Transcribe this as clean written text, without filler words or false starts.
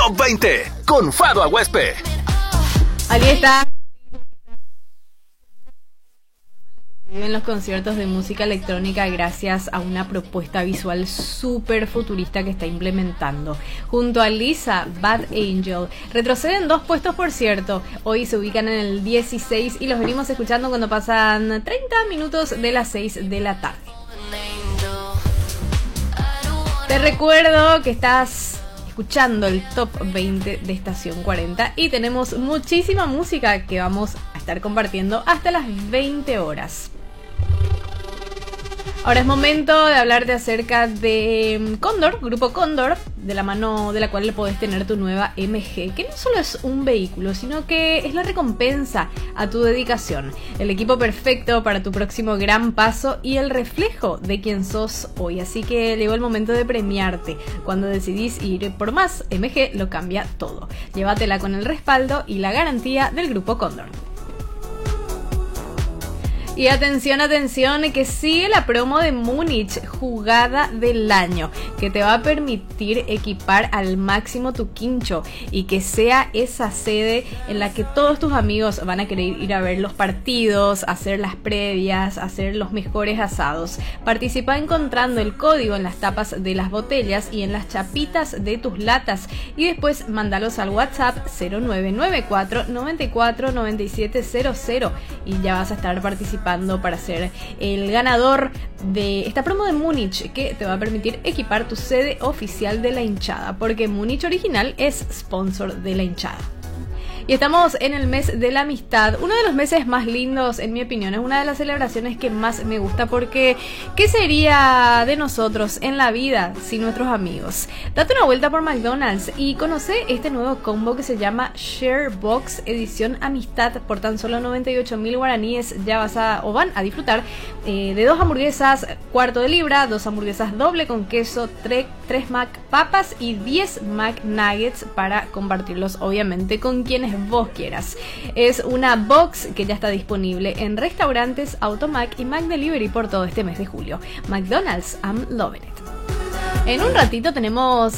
Top 20 con Fado Aguespe. Ahí está. En los conciertos de música electrónica gracias a una propuesta visual súper futurista que está implementando. Junto a Lisa, Bad Angel. Retroceden 2 puestos, por cierto. Hoy se ubican en el 16 y los venimos escuchando cuando pasan 30 minutos de las 6 de la tarde. Te recuerdo que estás escuchando el Top 20 de Estación 40 y tenemos muchísima música que vamos a estar compartiendo hasta las 20 horas. Ahora es momento de hablarte acerca de Cóndor, Grupo Cóndor, de la mano de la cual le podés tener tu nueva MG, que no solo es un vehículo, sino que es la recompensa a tu dedicación, el equipo perfecto para tu próximo gran paso y el reflejo de quién sos hoy. Así que llegó el momento de premiarte. Cuando decidís ir por más, MG lo cambia todo. Llévatela con el respaldo y la garantía del Grupo Cóndor. Y atención, que sigue la promo de Múnich, jugada del año, que te va a permitir equipar al máximo tu quincho y que sea esa sede en la que todos tus amigos van a querer ir a ver los partidos, hacer las previas, hacer los mejores asados. Participa encontrando el código en las tapas de las botellas y en las chapitas de tus latas y después mándalos al WhatsApp 0994 94 97 00 y ya vas a estar participando para ser el ganador de esta promo de Múnich, que te va a permitir equipar tu sede oficial de la hinchada, porque Múnich Original es sponsor de la hinchada. Y estamos en el mes de la amistad, uno de los meses más lindos, en mi opinión. Es una de las celebraciones que más me gusta porque ¿qué sería de nosotros en la vida sin nuestros amigos? Date una vuelta por McDonald's y conoce este nuevo combo que se llama Share Box Edición Amistad. Por tan solo 98.000 guaraníes ya van a disfrutar de 2 hamburguesas cuarto de libra, 2 hamburguesas doble con queso, 3 Mac papas y 10 Mac Nuggets para compartirlos obviamente con quienes vos quieras. Es una box que ya está disponible en restaurantes, Automac y Mac Delivery por todo este mes de julio. McDonald's, I'm loving it. En un ratito tenemos